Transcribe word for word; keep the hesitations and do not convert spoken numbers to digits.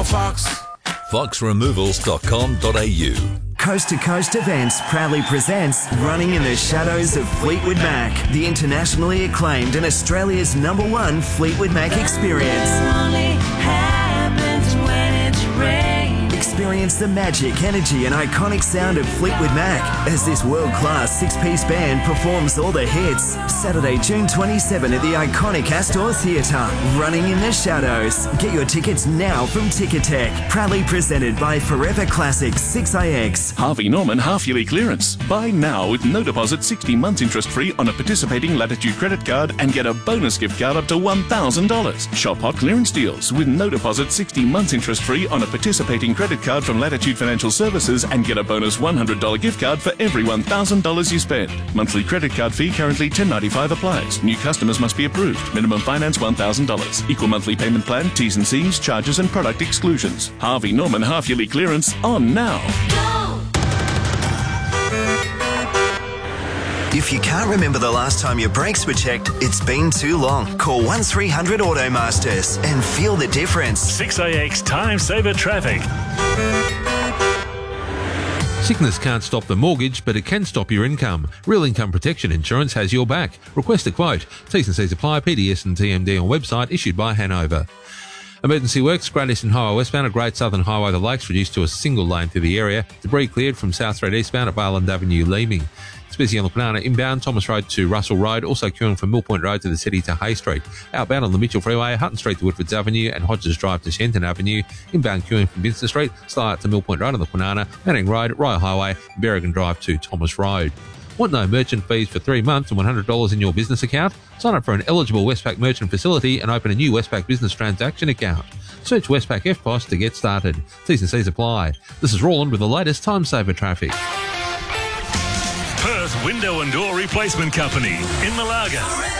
Fox. fox removals dot com dot a u. Coast to Coast Events proudly presents Running in the Shadows of Fleetwood Mac, the internationally acclaimed and Australia's number one Fleetwood Mac experience. Experience the magic, energy and iconic sound of Fleetwood Mac as this world-class six-piece band performs all the hits. Saturday, June twenty-seventh at the iconic Astor Theatre. Running in the Shadows. Get your tickets now from Ticketek. Proudly presented by Forever Classics six I X. Harvey Norman half-yearly clearance. Buy now with no deposit, sixty months interest-free on a participating Latitude credit card and get a bonus gift card up to one thousand dollars. Shop hot clearance deals with no deposit, sixty months interest-free on a participating credit card from Latitude Financial Services and get a bonus one hundred dollars gift card for every one thousand dollars you spend. Monthly credit card fee currently ten dollars and ninety-five cents applies. New customers must be approved. Minimum finance one thousand dollars. Equal monthly payment plan, T's and C's, charges and product exclusions. Harvey Norman half-yearly clearance on now. If you can't remember the last time your brakes were checked, it's been too long. Call one three hundred Automasters and feel the difference. six A X Time Saver Traffic. Sickness can't stop the mortgage, but it can stop your income. Real Income Protection Insurance has your back. Request a quote. T's and C's apply. P D S and T M D on website, issued by Hanover. Emergency works, Great Eastern Highway westbound at Great Southern Highway the Lakes reduced to a single lane through the area. Debris cleared from South Street eastbound at Barland Avenue, Leeming. It's busy on the Banana inbound, Thomas Road to Russell Road, also queuing from Mill Point Road to the city to Hay Street. Outbound on the Mitchell Freeway, Hutton Street to Woodfords Avenue and Hodges Drive to Shenton Avenue. Inbound queuing from Vincent Street, Start to Mill Point Road on the Banana, Manning Road, Royal Highway, Berrigan Drive to Thomas Road. Want no merchant fees for three months and one hundred dollars in your business account? Sign up for an eligible Westpac merchant facility and open a new Westpac business transaction account. Search Westpac F P O S to get started. T's and C's apply. This is Roland with the latest Time Saver traffic. Perth Window and Door Replacement Company in Malaga.